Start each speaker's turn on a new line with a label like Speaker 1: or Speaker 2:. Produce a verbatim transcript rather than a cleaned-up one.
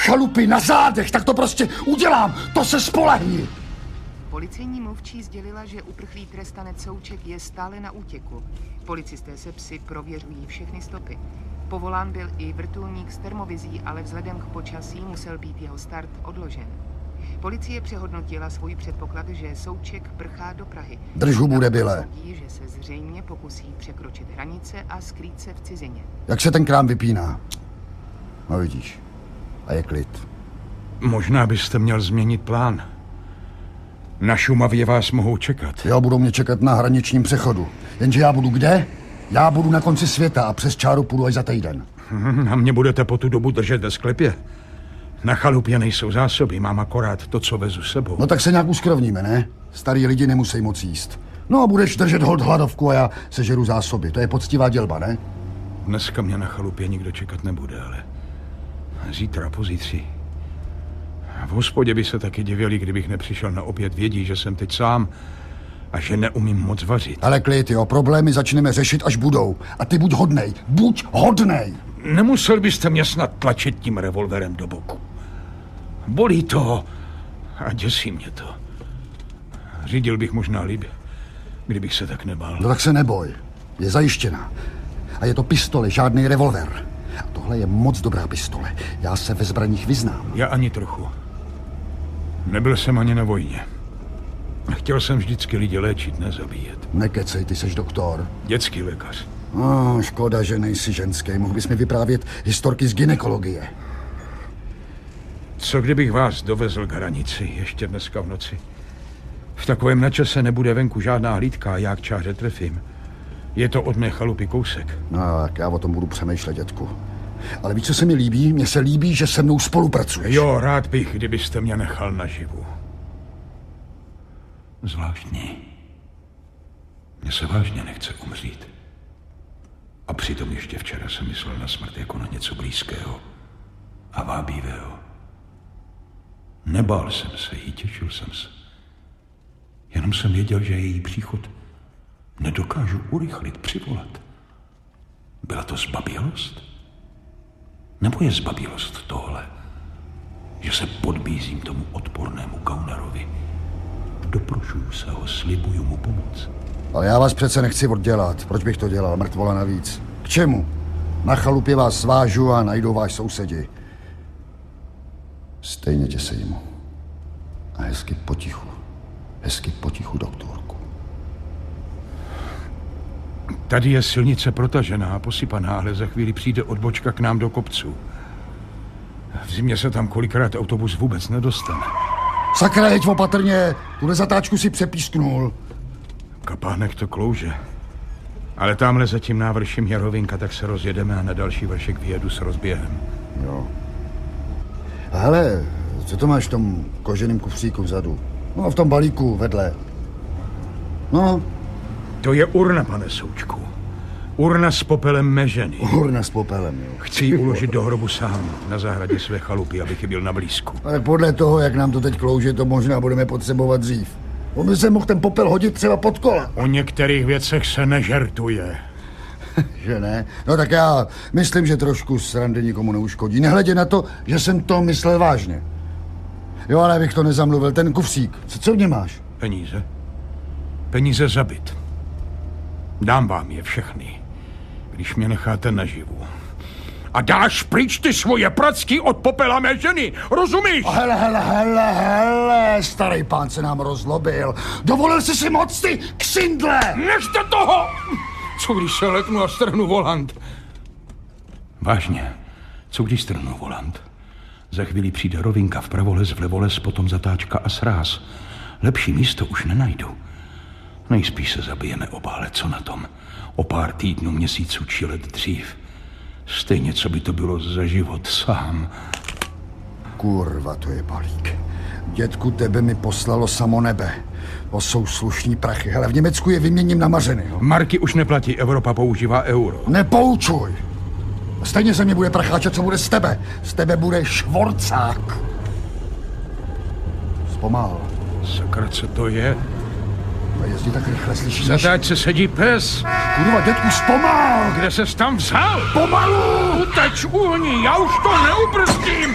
Speaker 1: chalupy na zádech, tak to prostě udělám, to se spolehni.
Speaker 2: Policejní mluvčí sdělila, že uprchlý trestanec Souček je stále na útěku. Policisté se psy prověřují všechny stopy. Povolán byl i vrtulník s termovizí, ale vzhledem k počasí musel být jeho start odložen. Policie přehodnotila svůj předpoklad, že Souček prchá do Prahy.
Speaker 1: Drž hubu, debile.
Speaker 2: Soudí, že se zřejmě pokusí překročit hranice a skrýt se v cizině.
Speaker 1: Jak se ten krám vypíná? No vidíš. A je klid.
Speaker 3: Možná byste měl změnit plán. Na Šumavě vás mohou čekat.
Speaker 1: Jo, budou mě čekat na hraničním přechodu. Jenže já budu kde? Já budu na konci světa a přes čáru půjdu až za týden.
Speaker 3: A mě budete po tu dobu držet ve sklepě? Na chalupě nejsou zásoby, mám akorát to, co vezu sebou.
Speaker 1: No tak se nějak uskrovníme, ne? Starý lidi nemusí moc jíst. No a budeš držet hod hladovku a já sežeru zásoby. To je poctivá dělba, ne?
Speaker 3: Dneska mě na chalupě nikdo čekat nebude, ale zítra, pozítří. V hospodě by se taky divili, kdybych nepřišel na oběd. Vědí, že jsem teď sám a že neumím moc vařit.
Speaker 1: Ale klid, jo, problémy začneme řešit, až budou. A ty buď hodnej, buď hodnej.
Speaker 3: Nemusel byste mě snad tlačit tím revolverem do boku. Bolí to a děsí mě to. Řídil bych možná líp, kdybych se tak nebál.
Speaker 1: No tak se neboj, je zajištěná. A je to pistole, žádný revolver. A tohle je moc dobrá pistole. Já se ve zbraních vyznám.
Speaker 3: Já ani trochu. Nebyl jsem ani na vojně. Chtěl jsem vždycky lidi léčit, nezabíjet.
Speaker 1: Nekecej, ty seš doktor.
Speaker 3: Dětský lékař.
Speaker 1: Oh, škoda, že nejsi ženský. Mohl bys mi vyprávět historky z gynekologie.
Speaker 3: Co kdybych vás dovezl k hranici ještě dneska v noci? V takovém načase nebude venku žádná hlídka a já k čáře trefím. Je to od mé chalupy kousek.
Speaker 1: No, tak já o tom budu přemýšlet, dětku. Ale víš, co se mi líbí? Mně se líbí, že se mnou spolupracuješ.
Speaker 3: Jo, rád bych, kdybyste mě nechal naživu. Zvláštní. Mně se vážně nechce umřít. A přitom ještě včera jsem myslel na smrt jako na něco blízkého a vábivého. Nebál jsem se jí, těšil jsem se. Jenom jsem věděl, že její příchod nedokážu urychlit, přivolat. Byla to zbabělost? Nebo je zbabělost tohle, že se podbízím tomu odpornému Gaunerovi? Doprošuju se ho, slibuju mu pomoc.
Speaker 1: Ale já vás přece nechci oddělat. Proč bych to dělal? Mrtvola navíc. K čemu? Na chalupě vás svážu a najdou váš sousedi. Stejně tě sejmu. A hezky potichu. Hezky potichu, doktorku.
Speaker 3: Tady je silnice protažená a posypaná, ale za chvíli přijde odbočka k nám do kopců. V zimě se tam kolikrát autobus vůbec nedostane.
Speaker 1: Sakra, jeď opatrně, tuhle zatáčku si přepísknul.
Speaker 3: Kapánek to klouže. Ale tamhle za tím návrším je rovinka, tak se rozjedeme a na další vršek vyjedu s rozběhem.
Speaker 1: Jo. A hele, co to máš v tom koženém kufříku vzadu? No, v tom balíku vedle. No.
Speaker 3: To je urna, pane Součku. Urna s popelem mé ženy.
Speaker 1: Urna s popelem, jo.
Speaker 3: Chci ji uložit do hrobu sám, na zahradě své chalupy, abych ji byl na blízku.
Speaker 1: Ale podle toho, jak nám to teď klouže, to možná budeme potřebovat dřív. On by se mohl ten popel hodit třeba pod kola.
Speaker 3: O některých věcech se nežertuje.
Speaker 1: Že ne? No tak já myslím, že trošku srandy nikomu neuškodí. Nehledě na to, že jsem to myslel vážně. Jo, ale abych to nezamluvil. Ten kufřík, co, co v něm máš?
Speaker 3: Peníze. Peníze za byt. Dám vám je všechny, když mě necháte naživu. A dáš pryč ty svoje pracky od popela mé ženy, rozumíš?
Speaker 1: A hele, hele, hele, hele, starý pán se nám rozlobil. Dovolil jsi si moc, ty ksindle!
Speaker 3: Nechte toho! Co když se leknu a strhnu volant? Vážně, co když strhnu volant? Za chvíli přijde rovinka, vpravo les, vlevo les, potom zatáčka a sráz. Lepší místo už nenajdu. Nejspíš se zabijeme oba, ale co na tom? O pár týdnů, měsíců či let dřív. Stejně, co by to bylo za život sám.
Speaker 1: Kurva, to je balík. Dětku, tebe mi poslalo samo nebe. To jsou slušní prachy. Hele, v Německu je vyměním na mařeny. Jo?
Speaker 3: Marky už neplatí, Evropa používá euro.
Speaker 1: Nepoučuj. Stejně se mě bude pracháčet, co bude z tebe. Z tebe bude švorcák. Zpomal.
Speaker 3: Sakra, co to je?
Speaker 1: A jezdí tak rychle, slyšíš?
Speaker 3: V zatáčce sedí pes.
Speaker 1: Kurva, dětku, zpomal!
Speaker 3: Kde ses tam vzal?
Speaker 1: Pomalu!
Speaker 3: Uteč, uhni, já už to neubrzdím!